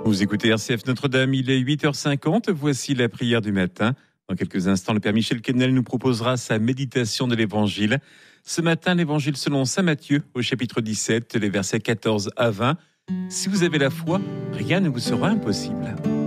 Vous écoutez RCF Notre-Dame, il est 8h50, voici la prière du matin. Dans quelques instants, le Père Michel Quesnel nous proposera sa méditation de l'Évangile. Ce matin, l'Évangile selon saint Matthieu, au chapitre 17, les versets 14 à 20. Si vous avez la foi, rien ne vous sera impossible.